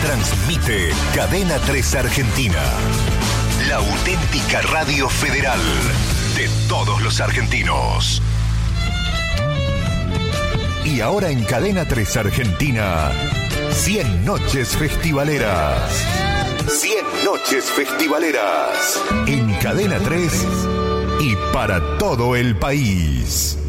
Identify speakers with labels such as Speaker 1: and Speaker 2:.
Speaker 1: Transmite Cadena 3 Argentina. La auténtica radio federal de todos los argentinos. Y ahora en Cadena 3 Argentina, 100 noches festivaleras. 100 noches festivaleras. En Cadena 3 y para todo el país.